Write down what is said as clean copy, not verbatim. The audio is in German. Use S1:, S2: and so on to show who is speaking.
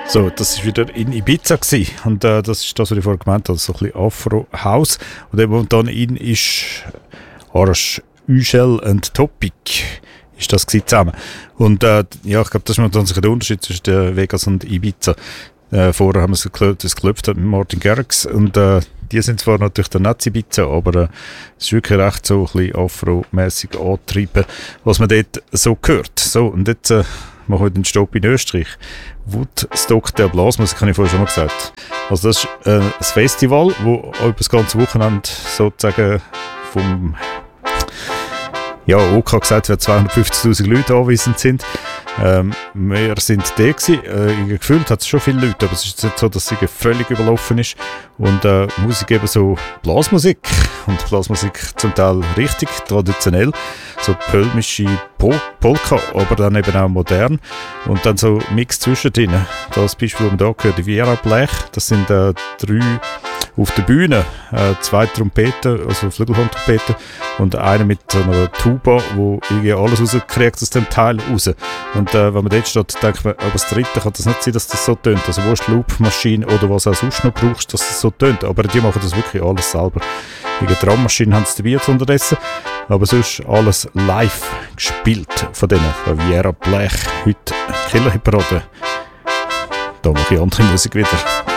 S1: So, das war wieder in Ibiza gewesen. Und das ist das, was ich vorhin gemeint habe, so ein bisschen Afro-House. Und eben momentan in ist Arsch, Üschel und Topic ist das zusammen. Und ja, ich glaube, das ist momentan der Unterschied zwischen Vegas und Ibiza. Vorher haben wir das geklopft mit Martin Garrix und die sind zwar natürlich der Nazi-Ibiza, aber es ist wirklich recht so ein bisschen afro-mässig angetrieben, was man dort so hört. So, und jetzt machen wir den Stopp in Österreich. Woodstock der Blasmusik, habe ich vorher schon mal gesagt. Also das ist ein Festival, wo über das ganze Wochenende sozusagen vom OK gesagt wird, 250'000 Leute anwesend sind. Wir sind da gewesen. Gefühlt hat es schon viele Leute, aber es ist nicht so, dass sie völlig überlaufen ist. Und Musik eben so Blasmusik. Und Blasmusik zum Teil richtig traditionell. So pölmische Polka, aber dann eben auch modern. Und dann so Mix zwischendrin. Das Beispiel, das man da gehört, die Viera Blech. Das sind 3 auf der Bühne, 2 Trompeten, also Flügelhorntrompeten und einer mit so einer Tuba, wo irgendwie alles rauskriegt aus dem Teil raus. Und wenn man dort steht, denkt man, aber das Dritte kann das nicht sein, dass das so tönt. Also wo ist die Loopmaschine oder was auch sonst noch brauchst, dass das so tönt. Aber die machen das wirklich alles selber. Die Drummaschine haben sie dabei unterdessen, aber sonst alles live gespielt von denen. Von Viera Blech, heute Killerparade. Da mache ich andere Musik wieder.